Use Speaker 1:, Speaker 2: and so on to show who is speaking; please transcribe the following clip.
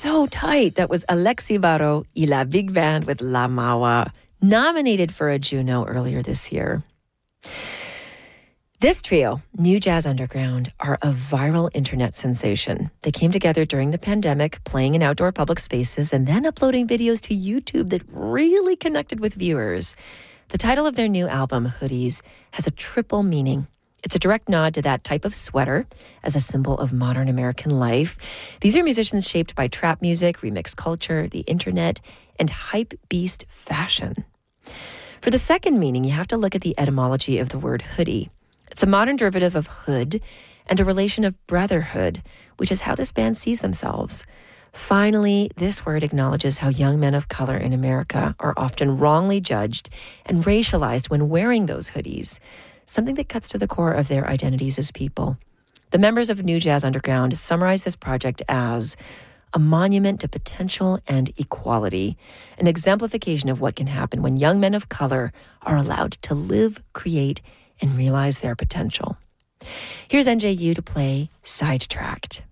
Speaker 1: so tight. That was Alexis Varro y la Big Band with La Mawa, nominated for a Juno earlier this year. This trio, New Jazz Underground, are a viral internet sensation. They came together during the pandemic, playing in outdoor public spaces and then uploading videos to YouTube that really connected with viewers. The title of their new album, Hoodies, has a triple meaning. It's a direct nod to that type of sweater as a symbol of modern American life. These are musicians shaped by trap music, remix culture, the internet, and hype beast fashion. For the second meaning, you have to look at the etymology of the word hoodie. It's a modern derivative of hood and a relation of brotherhood, which is how this band sees themselves. Finally, this word acknowledges how young men of color in America are often wrongly judged and racialized when wearing those hoodies, something that cuts to the core of their identities as people. The members of New Jazz Underground summarize this project as a monument to potential and equality, an exemplification of what can happen when young men of color are allowed to live, create, and realize their potential. Here's NJU to play Sidetracked.